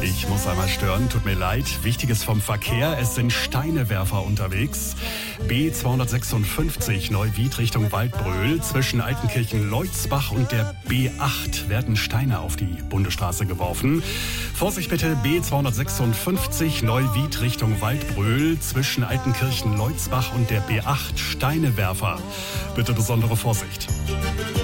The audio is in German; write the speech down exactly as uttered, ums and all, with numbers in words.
Ich muss einmal stören, tut mir leid. Wichtiges vom Verkehr, es sind Steinewerfer unterwegs. B zweihundertsechsundfünfzig Neuwied Richtung Waldbröl. Zwischen Altenkirchen-Leutzbach und der B acht werden Steine auf die Bundesstraße geworfen. Vorsicht bitte, B zweihundertsechsundfünfzig Neuwied Richtung Waldbröl. Zwischen Altenkirchen-Leutzbach und der B acht Steinewerfer. Bitte besondere Vorsicht.